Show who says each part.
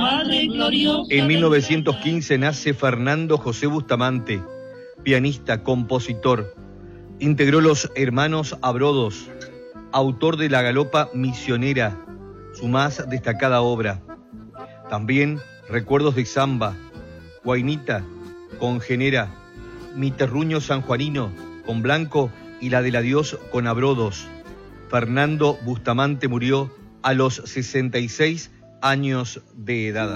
Speaker 1: Madre gloriosa.
Speaker 2: En 1915 nace Fernando José Bustamante, pianista, compositor. Integró los Hermanos Abrodos, autor de La Galopa Misionera, su más destacada obra. También Recuerdos de Zamba, Guainita, con Genera, Mi Terruño sanjuanino, con Blanco, y La del Adiós, con Abrodos. Fernando Bustamante murió a los 66 años de edad.